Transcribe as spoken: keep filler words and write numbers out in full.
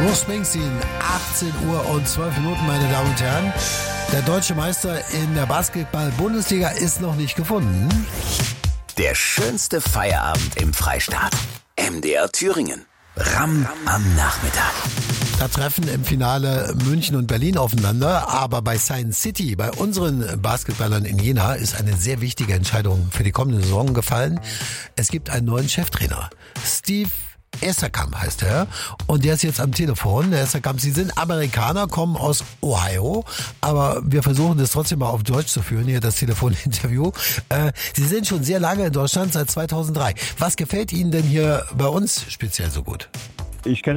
Bruce Springsteen, achtzehn Uhr und zwölf Minuten, meine Damen und Herren. Der deutsche Meister in der Basketball-Bundesliga ist noch nicht gefunden. Der schönste Feierabend im Freistaat. M D R Thüringen. Ram am Nachmittag. Da treffen im Finale München und Berlin aufeinander, aber bei Science City, bei unseren Basketballern in Jena, ist eine sehr wichtige Entscheidung für die kommende Saison gefallen. Es gibt einen neuen Cheftrainer. Steve Esterkamp heißt er, und der ist jetzt am Telefon. Herr Esterkamp, Sie sind Amerikaner, kommen aus Ohio, aber wir versuchen das trotzdem mal auf Deutsch zu führen, hier das Telefoninterview. Äh, Sie sind schon sehr lange in Deutschland, seit zweitausenddrei. Was gefällt Ihnen denn hier bei uns speziell so gut? Ich kenne